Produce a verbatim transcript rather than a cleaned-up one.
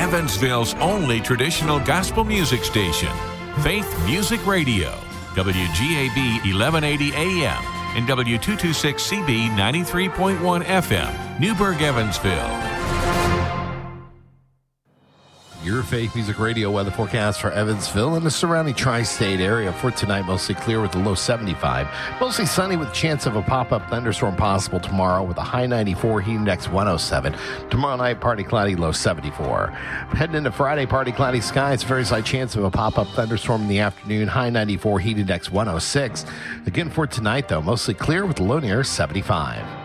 Evansville's only traditional gospel music station, Faith Music Radio, W G A B eleven eighty A M and W two twenty-six C B ninety-three point one F M, Newburgh, Evansville. Your Faith Music Radio weather forecast for Evansville and the surrounding tri-state area for tonight. Mostly clear with a low seventy-five. Mostly sunny with a chance of a pop-up thunderstorm possible tomorrow with a high ninety-four, heat index one oh seven. Tomorrow night, partly cloudy, low seventy-four. Heading into Friday, partly cloudy skies. Very slight chance of a pop-up thunderstorm in the afternoon. High ninety-four, heat index one oh six. Again for tonight, though, mostly clear with a low near seventy-five.